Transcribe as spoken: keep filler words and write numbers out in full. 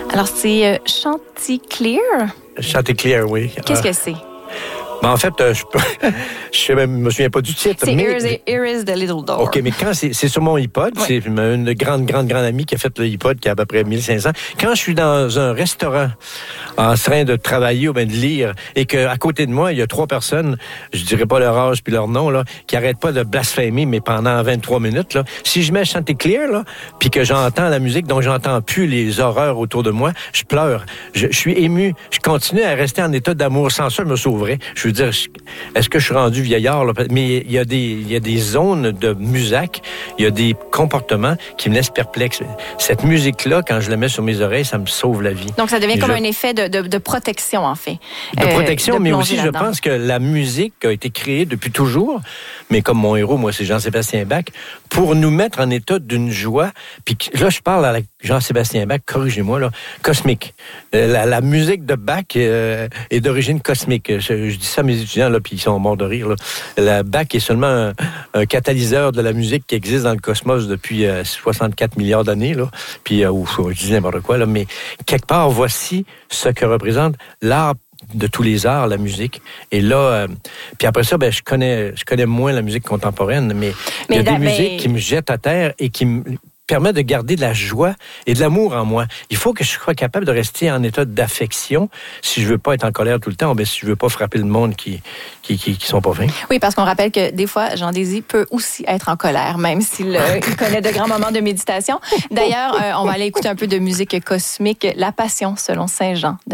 Alors, c'est euh, Chanticleer. Chanticleer, oui. Qu'est-ce Ah. que c'est? Ben, en fait, euh, je je ne me souviens pas du titre. C'est mais... Here is, Here is the Little Door. OK, mais quand c'est, c'est sur mon iPod, oui. C'est une grande, grande, grande amie qui a fait le iPod qui a à peu près mille cinq cents. Quand je suis dans un restaurant en train de travailler ou bien de lire et qu'à côté de moi, il y a trois personnes, je dirais pas leur âge puis leur nom, là, qui arrêtent pas de blasphémer, mais pendant vingt-trois minutes, là, si je mets Chanticleer, là, puis que j'entends la musique, donc j'entends plus les horreurs autour de moi, je pleure. Je, je suis ému. Je continue à rester en état d'amour. Sans ça, je me sauverais. Je veux dire, est-ce que je suis rendu vieillard, là? Mais il y a des, il y a des zones de musique, il y a des comportements qui me laissent perplexe. Cette musique-là, quand je la mets sur mes oreilles, ça me sauve la vie. Donc, ça devient Et comme je... un effet de, de, de protection, en fait. De euh, protection, de mais aussi, là-dedans. je pense que la musique a été créée depuis toujours, mais comme mon héros, moi, c'est Jean-Sébastien Bach, pour nous mettre en état d'une joie. Puis là, je parle à Jean-Sébastien Bach, corrigez-moi, là, cosmique. La, la musique de Bach euh, est d'origine cosmique. Je, je dis ça à mes étudiants, là, puis ils sont morts de rire. Là. La Bach est seulement un, un catalyseur de la musique qui existe dans le cosmos depuis euh, soixante-quatre milliards d'années. Là. Puis, euh, ou, je dis n'importe quoi, là, mais quelque part, voici ce que représente l'art de tous les arts, la musique. Et là, euh, puis après ça, ben, je connais, je connais moins la musique contemporaine, mais, mais il y a des mais... musiques qui me jettent à terre et qui me permet de garder de la joie et de l'amour en moi. Il faut que je sois capable de rester en état d'affection si je veux pas être en colère tout le temps, ou bien si je veux pas frapper le monde qui qui, qui, qui sont pas fins. Oui, parce qu'on rappelle que des fois, Jean Désy peut aussi être en colère, même s'il euh, connaît de grands moments de méditation. D'ailleurs, euh, on va aller écouter un peu de musique cosmique, La Passion selon Saint Jean.